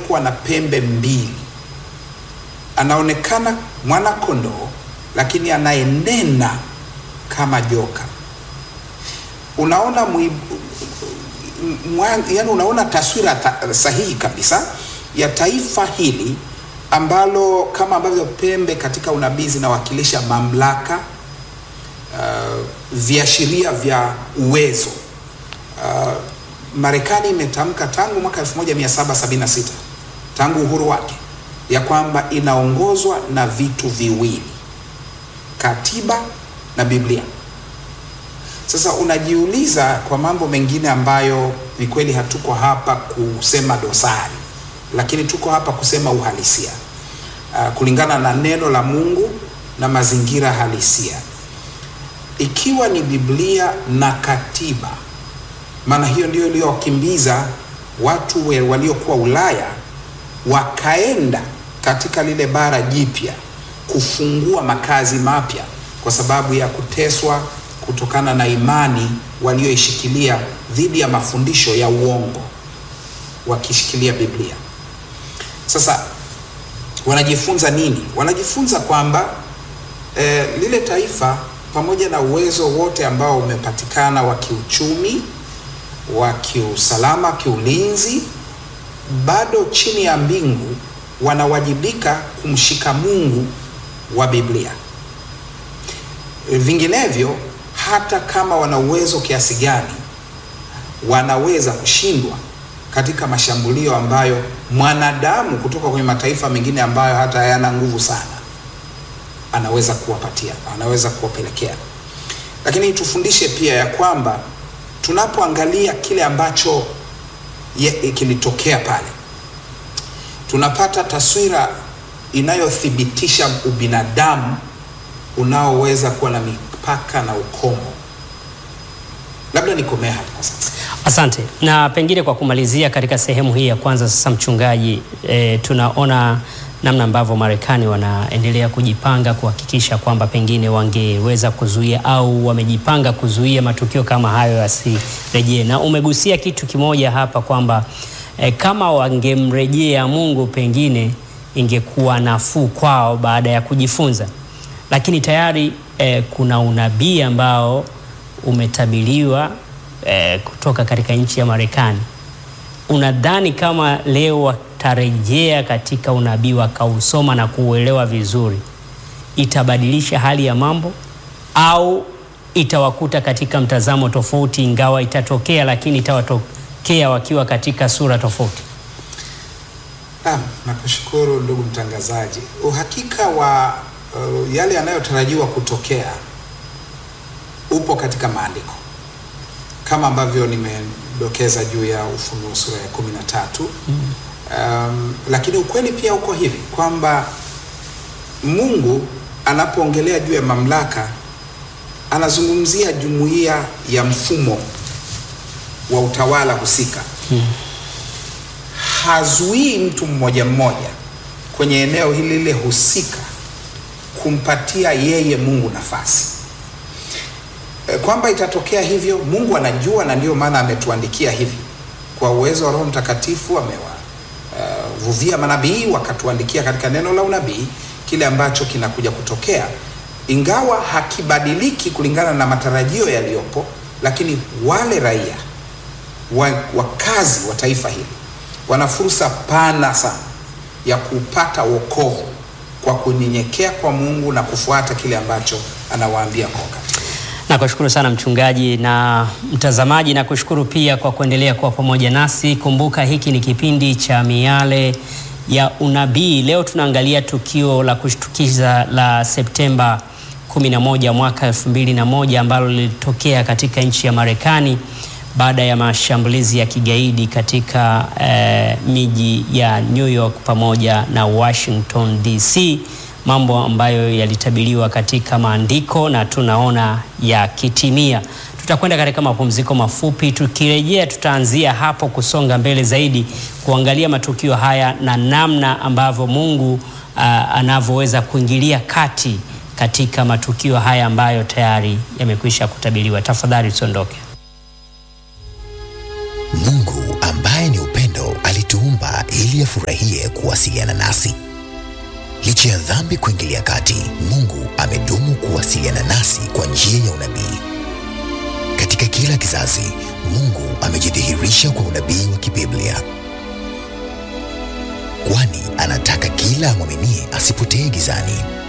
aliyekuwa na pembe mbili. Anaonekana mwana kondoo, lakini anayenena kama joka. Unaona yani unaona taswira sahihi kabisa ya taifa hili ambalo kama ambavyo pembe katika unabii zinawakilisha mamlaka, viashiria vya uwezo. Marekani imetamka tangu mwaka 1776, tangu uhuru wake, ya kwamba inaongozwa na vitu viwili: katiba na Biblia. Sasa unajiuliza, kwa mambo mengine ambayo ni kweli hatuko hapa kusema dosari, lakini tuko hapa kusema uhalisia kulingana na neno la Mungu na mazingira halisia. Ikiwa ni Biblia na katiba, maana hiyo ndio iliyowakimbiza watu waliokuwa Ulaya wakaenda katika lile bara jipya kufungua makazi mapya, kwa sababu ya kuteswa kutokana na imani walioishikilia dhidi ya mafundisho ya uongo, wakishikilia Biblia. Sasa wanajifunza nini? Wanajifunza kwamba lile taifa, pamoja na uwezo wote ambao umepatikana wa kiuchumi, wa kiusalama, kiulinzi, bado chini ya mbingu wanawajibika kumshika Mungu wa Biblia. Vinginevyo, hata kama wana uwezo kiasi gani, wanaweza kushindwa katika mashambulio ambayo mwanadamu kutoka kwenye mataifa mengine ambayo hata hayana nguvu sana anaweza kuwapatia, anaweza kuwapelekea. Lakini tufundishe pia ya kwamba tunapoangalia kile ambacho kilitokea pale, tunapata taswira inayothibitisha ubinadamu unaoweza kuwa na mipaka na ukomo. Labda nikomea hapa sasa. Asante. Na pengine kwa kumalizia katika sehemu hii ya kwanza sasa, mchungaji, tunaona namna ambavyo Marekani wanaendelea kujipanga kuhakikisha kwamba pengine wangeweza kuzuia au wamejipanga kuzuia matukio kama hayo yasirejee. Na umegusia kitu kimoja hapa kwamba kama wangemrejea Mungu pengine ingekuwa nafuu kwao baada ya kujifunza. Lakini tayari kuna unabii ambao umetabiriwa kutoka katika nchi ya Marekani. Unadhani kama leo watarejea katika unabii wakausoma na kuuelewa vizuri, itabadilisha hali ya mambo au itawakuta katika mtazamo tofauti, ingawa itatokea lakini itawatokea wakiwa katika sura tofauti? Nakushukuru ndugu mtangazaji. Uhakika wa yale yanayotarajiwa kutokea upo katika maandiko, kama ambavyo nimedokeza juu ya Ufunuo sura ya 13. Lakini ukweli pia uko hivi kwamba Mungu anapoongelea juu ya mamlaka, anazungumzia jumuiya ya mfumo wa utawala husika. Hazuii mtu mmoja mmoja kwenye eneo hili lile husika kumpatia yeye Mungu nafasi. Kwamba itatokea hivyo, Mungu anajua, na ndio maana ametuandikia hivi. Kwa uwezo wa Roho Mtakatifu amewavuvia manabii wakatuandikia katika neno la unabii kile ambacho kinakuja kutokea, ingawa hakibadiliki kulingana na matarajio yaliyopo. Lakini wale raia wakazi wa taifa hili wana fursa pana sana ya kupata wokovu kwa kunyenyekea kwa Mungu na kufuata kile ambacho anawaambia kwa wakati. Nakushukuru sana mchungaji. Na mtazamaji, nakushukuru pia kwa kuendelea kuwa pamoja nasi. Kumbuka hiki ni kipindi cha Miale ya Unabii. Leo tunaangalia tukio la kushtukiza la Septemba 11 mwaka 2001 ambalo lilitokea katika nchi ya Marekani baada ya mashambulizi ya kigaidi katika miji ya New York pamoja na Washington DC, mambo ambayo yalitabiriwa katika maandiko na tunaona yakitimia. Tutakwenda katika mapumziko mafupi. Tukirejea tutaanzia hapo kusonga mbele zaidi kuangalia matukio haya na namna ambavyo Mungu anavyoweza kuingilia kati katika matukio haya ambayo tayari yamekwisha kutabiriwa. Tafadhali usiondoke. Mungu ambaye ni upendo alituumba ili afurahie kuwasiliana nasi. Licha ya dhambi kuingilia kati, Mungu amedumu kuwasiliana nasi kwa njia ya unabii. Katika kila kizazi, Mungu amejidhihirisha kwa unabii wa kibiblia, kwani anataka kila amwaminie asipotee gizani.